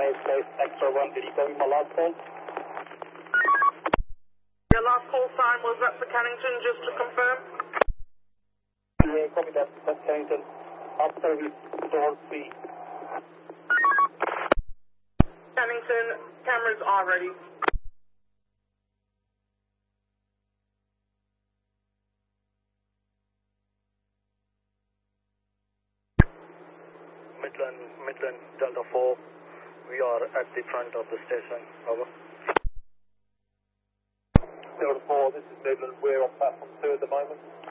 Okay, Extra 1, did you call me my last call? Your last call sign was up for Cannington, just to confirm? Yeah, copy that, that's Cannington. Up service, door C. Cannington, cameras are ready. Midland, Delta 4. We are at the front of the station. Over. Delta 4, this is Midland. We're on platform 2 at the moment.